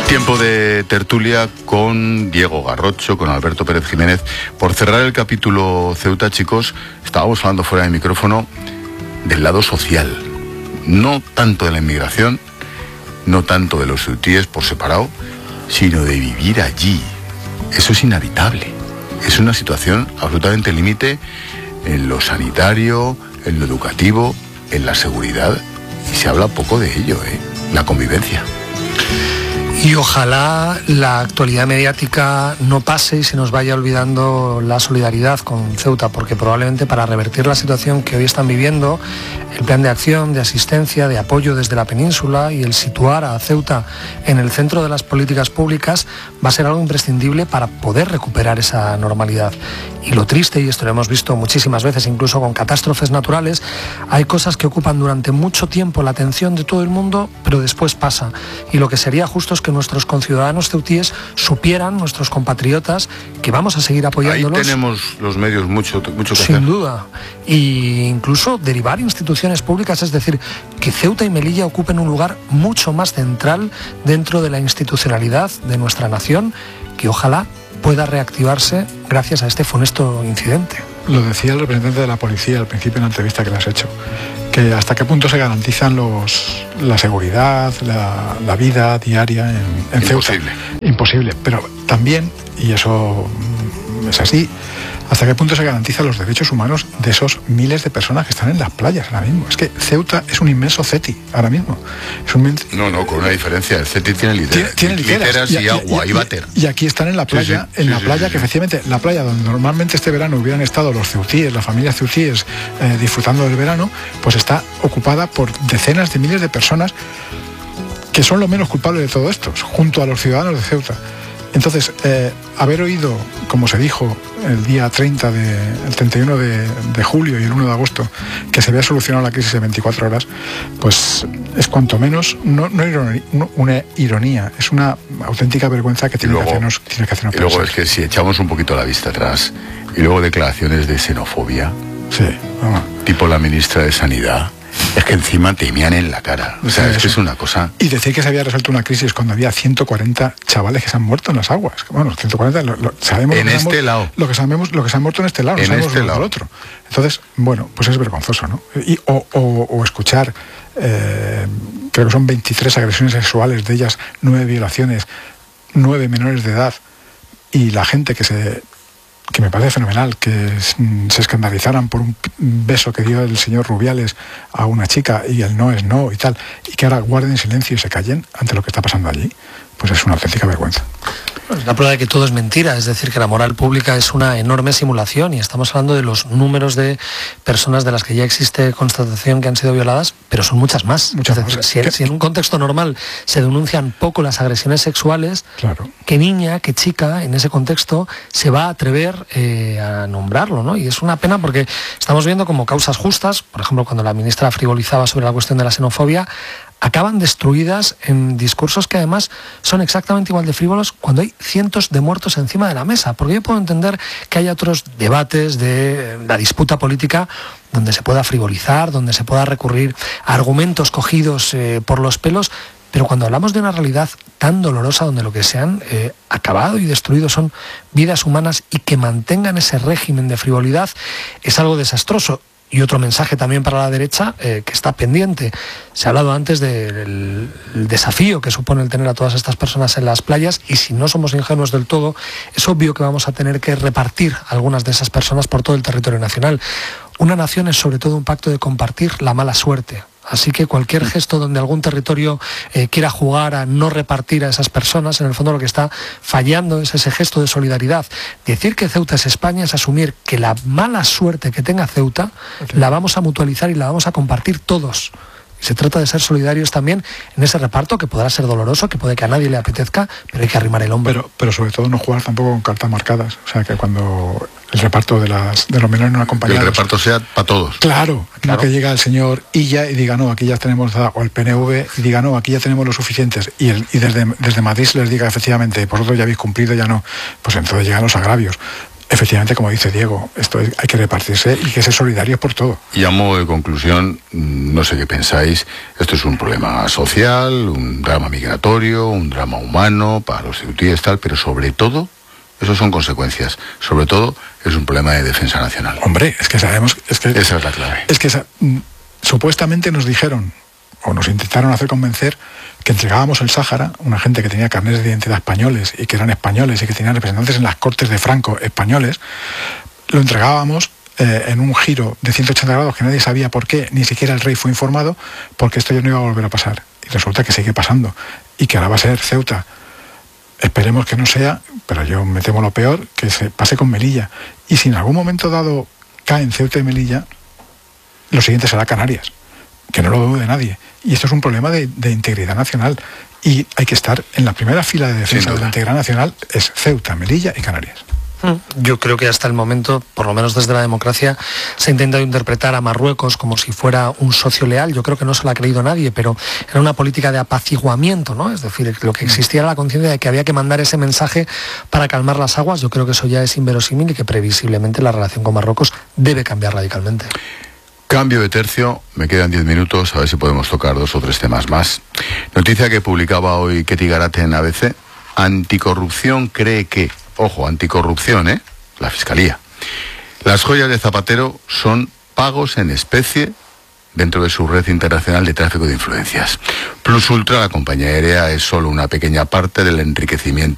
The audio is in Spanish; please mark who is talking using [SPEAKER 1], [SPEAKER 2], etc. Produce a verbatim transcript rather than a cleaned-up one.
[SPEAKER 1] Tiempo de tertulia con Diego Garrocho, con Alberto Pérez Jiménez. Por cerrar el capítulo Ceuta, chicos, estábamos hablando fuera de micrófono del lado social. No tanto de la inmigración, no tanto de los ceutíes por separado, sino de vivir allí. Eso es inhabitable. Es una situación absolutamente límite en lo sanitario, en lo educativo, en la seguridad. Y se habla poco de ello, ¿eh? La convivencia.
[SPEAKER 2] Y ojalá la actualidad mediática no pase y se nos vaya olvidando la solidaridad con Ceuta, porque probablemente para revertir la situación que hoy están viviendo, el plan de acción, de asistencia, de apoyo desde la península y el situar a Ceuta en el centro de las políticas públicas va a ser algo imprescindible para poder recuperar esa normalidad. Y lo triste, y esto lo hemos visto muchísimas veces, incluso con catástrofes naturales, hay cosas que ocupan durante mucho tiempo la atención de todo el mundo, pero después pasa. Y lo que sería justo es que nuestros conciudadanos ceutíes supieran, nuestros compatriotas, que vamos a seguir apoyándolos.
[SPEAKER 1] Ahí tenemos los medios mucho, mucho que
[SPEAKER 2] hacer. Sin duda. Y incluso derivar instituciones públicas, es decir, que Ceuta y Melilla ocupen un lugar mucho más central dentro de la institucionalidad de nuestra nación, que ojalá pueda reactivarse gracias a este funesto incidente.
[SPEAKER 3] Lo decía el representante de la policía al principio en la entrevista que le has hecho, que hasta qué punto se garantizan los, la seguridad, la, la vida diaria en, en Ceuta.
[SPEAKER 1] Imposible.
[SPEAKER 3] Imposible, pero también, y eso es así, hasta qué punto se garantizan los derechos humanos de esos miles de personas que están en las playas ahora mismo. Es que Ceuta es un inmenso CETI ahora mismo. Es un inmenso...
[SPEAKER 1] No, no, con una diferencia. El CETI tiene, liter...
[SPEAKER 3] tiene, tiene literas,
[SPEAKER 1] literas y, y agua y, y váter.
[SPEAKER 3] Y aquí están en la playa, sí, sí, en sí, la sí, playa sí, que sí. efectivamente, la playa donde normalmente este verano hubieran estado los ceutíes, las familias ceutíes eh, disfrutando del verano, pues está ocupada por decenas de miles de personas que son los menos culpables de todo esto, junto a los ciudadanos de Ceuta. Entonces, eh, haber oído, como se dijo el día treinta de, el treinta y uno de, de julio y el uno de agosto, que se había solucionado la crisis en veinticuatro horas, pues es cuanto menos no, no, ironía, no una ironía, es una auténtica vergüenza que tiene, luego, que, hacernos, tiene que hacernos
[SPEAKER 1] y luego es que si echamos un poquito la vista atrás y luego declaraciones de xenofobia,
[SPEAKER 3] sí, vamos.
[SPEAKER 1] Tipo la ministra de Sanidad, es que encima te mean en la cara. O sea, sí, es que es una cosa...
[SPEAKER 3] Y decir que se había resuelto una crisis cuando había ciento cuarenta chavales que se han muerto en las aguas. Bueno, ciento cuarenta, lo, lo, sabemos...
[SPEAKER 1] En
[SPEAKER 3] lo
[SPEAKER 1] este
[SPEAKER 3] sabemos,
[SPEAKER 1] lado.
[SPEAKER 3] Lo que sabemos, lo que se han muerto en este lado, no
[SPEAKER 1] en
[SPEAKER 3] sabemos
[SPEAKER 1] este
[SPEAKER 3] lo
[SPEAKER 1] lado.
[SPEAKER 3] del otro. Entonces, bueno, pues es vergonzoso, ¿no? Y, o, o, o escuchar, eh, creo que son veintitrés agresiones sexuales, de ellas nueve violaciones, nueve menores de edad, y la gente que se... que me parece fenomenal, que se escandalizaran por un beso que dio el señor Rubiales a una chica y el no es no y tal, y que ahora guarden silencio y se callen ante lo que está pasando allí, pues es una auténtica vergüenza.
[SPEAKER 2] Es la prueba de que todo es mentira, es decir, que la moral pública es una enorme simulación y estamos hablando de los números de personas de las que ya existe constatación que han sido violadas, pero son muchas más.
[SPEAKER 3] Muchas
[SPEAKER 2] es decir,
[SPEAKER 3] más.
[SPEAKER 2] Si, si en un contexto normal se denuncian poco las agresiones sexuales,
[SPEAKER 3] claro.
[SPEAKER 2] ¿qué niña, qué chica en ese contexto se va a atrever eh, a nombrarlo, ¿no? Y es una pena porque estamos viendo como causas justas, por ejemplo, cuando la ministra frivolizaba sobre la cuestión de la xenofobia, acaban destruidas en discursos que además son exactamente igual de frívolos cuando hay cientos de muertos encima de la mesa. Porque yo puedo entender que haya otros debates de la disputa política donde se pueda frivolizar, donde se pueda recurrir a argumentos cogidos eh, por los pelos, pero cuando hablamos de una realidad tan dolorosa donde lo que se han eh, acabado y destruido son vidas humanas y que mantengan ese régimen de frivolidad, es algo desastroso. Y otro mensaje también para la derecha eh, que está pendiente. Se ha hablado antes del desafío que supone el tener a todas estas personas en las playas y si no somos ingenuos del todo, es obvio que vamos a tener que repartir algunas de esas personas por todo el territorio nacional. Una nación es sobre todo un pacto de compartir la mala suerte. Así que cualquier gesto donde algún territorio eh, quiera jugar a no repartir a esas personas, en el fondo lo que está fallando es ese gesto de solidaridad. Decir que Ceuta es España es asumir que la mala suerte que tenga Ceuta okay. la vamos a mutualizar y la vamos a compartir todos. Y se trata de ser solidarios también en ese reparto que podrá ser doloroso, que puede que a nadie le apetezca, pero hay que arrimar el hombro.
[SPEAKER 3] Pero, pero sobre todo no jugar tampoco con cartas marcadas. O sea, que cuando el reparto de, las, de los menores no acompañados...
[SPEAKER 1] Que el reparto sea para todos.
[SPEAKER 3] Claro,
[SPEAKER 1] claro.
[SPEAKER 3] No que llega el señor Illa y diga, no, aquí ya tenemos... O el P N V y diga, no, aquí ya tenemos los suficientes. Y, el, y desde, desde Madrid se les diga, efectivamente, vosotros ya habéis cumplido, ya no. Pues entonces llegan los agravios. Efectivamente, como dice Diego, esto hay que repartirse y que ser solidarios por todo.
[SPEAKER 1] Y a modo de conclusión, no sé qué pensáis, esto es un problema social, un drama migratorio, un drama humano para los ceutíes, tal, pero sobre todo, eso son consecuencias, sobre todo es un problema de defensa nacional.
[SPEAKER 3] Hombre, es que sabemos... Es que,
[SPEAKER 1] esa es la clave.
[SPEAKER 3] Es que esa, supuestamente nos dijeron, o nos intentaron hacer convencer, que entregábamos el Sáhara, una gente que tenía carnets de identidad españoles y que eran españoles y que tenían representantes en las cortes de Franco españoles, lo entregábamos eh, en un giro de ciento ochenta grados que nadie sabía por qué, ni siquiera el rey fue informado, porque esto ya no iba a volver a pasar. Y resulta que sigue pasando y que ahora va a ser Ceuta. Esperemos que no sea, pero yo me temo lo peor, que se pase con Melilla. Y si en algún momento dado caen Ceuta y Melilla, lo siguiente será Canarias, que no lo dude nadie. Y esto es un problema de, de integridad nacional. Y hay que estar en la primera fila de defensa de la integridad nacional, es Ceuta, Melilla y Canarias.
[SPEAKER 2] Yo creo que hasta el momento, por lo menos desde la democracia, se ha intentado interpretar a Marruecos como si fuera un socio leal. Yo creo que no se lo ha creído nadie, pero era una política de apaciguamiento, ¿no? Es decir, lo que existía era la conciencia de que había que mandar ese mensaje para calmar las aguas. Yo creo que eso ya es inverosímil y que previsiblemente la relación con Marruecos debe cambiar radicalmente.
[SPEAKER 1] Cambio de tercio, me quedan diez minutos, a ver si podemos tocar dos o tres temas más. Noticia que publicaba hoy Ketty Garate en A B C. Anticorrupción cree que... Ojo, anticorrupción, ¿eh? La Fiscalía. Las joyas de Zapatero son pagos en especie dentro de su red internacional de tráfico de influencias. Plus Ultra, la compañía aérea, es solo una pequeña parte del enriquecimiento